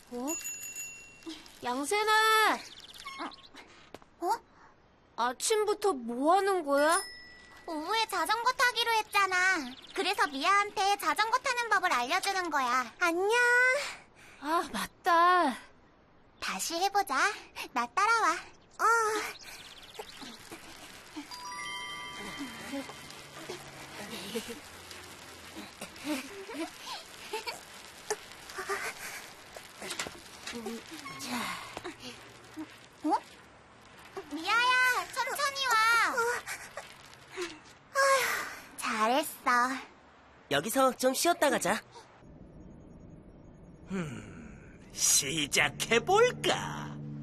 어? 양세나! 어? 아침부터 뭐 하는 거야? 오후에 자전거 타기로 했잖아. 그래서 미아한테 자전거 타는 법을 알려주는 거야. 안녕. 아, 맞다. 다시 해보자. 나 따라와. 어? 미아야, 천천히 와. 아휴, 잘했어. 여기서 좀 쉬었다 가자. 시작해볼까?